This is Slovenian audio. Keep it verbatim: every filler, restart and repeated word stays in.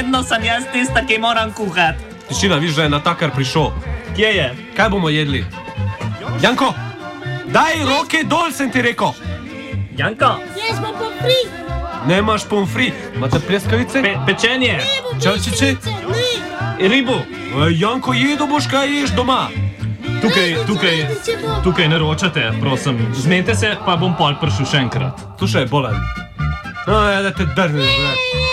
Vedno sem jaz tista, ki moram kuhati. Tišina, viš, da je natakar prišel. Kje je? Kaj bomo jedli? Janko, daj roke dol, sem ti rekel. Janko? Jaz bom pomfri. Nemaš pomfri. Imate pleskavice? Pe, pečenje? Čalčiče? Ne. Ribu? Janko, jedo boš, kaj ješ doma. Tukaj, tukaj, tukaj ne ročate, prosim. Zmenite se, pa bom pol prišel še enkrat. Tu še je bolan. No, ja, da te drneš,